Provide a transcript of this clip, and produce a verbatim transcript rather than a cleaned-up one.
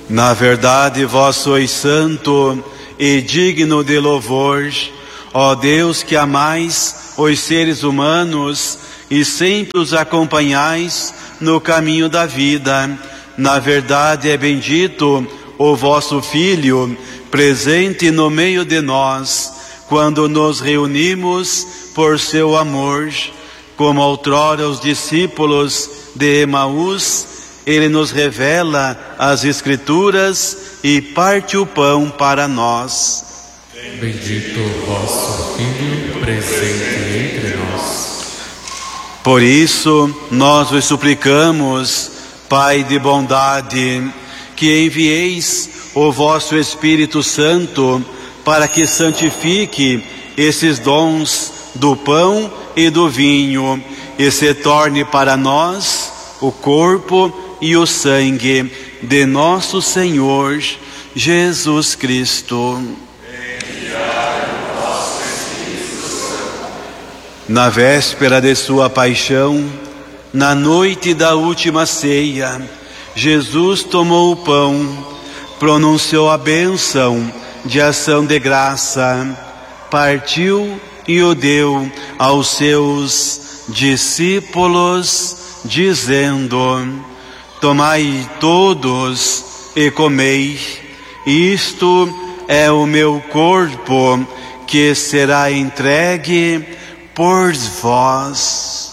Na verdade, vós sois santo e digno de louvor, ó Deus que amais os seres humanos e sempre os acompanhais no caminho da vida. Na verdade, é bendito o vosso Filho, presente no meio de nós, quando nos reunimos por seu amor. Como outrora os discípulos de Emaús, ele nos revela as Escrituras e parte o pão para nós. Bendito o vosso Filho, presente entre nós. Por isso, nós vos suplicamos, Pai de bondade, que envieis o vosso Espírito Santo para que santifique esses dons do pão e do vinho e se torne para nós o corpo e o sangue de nosso Senhor Jesus Cristo. Na véspera de sua paixão, na noite da última ceia, Jesus tomou o pão, pronunciou a bênção de ação de graça, partiu e o deu aos seus discípulos, dizendo: tomai todos e comei, isto é o meu corpo que será entregue por vós.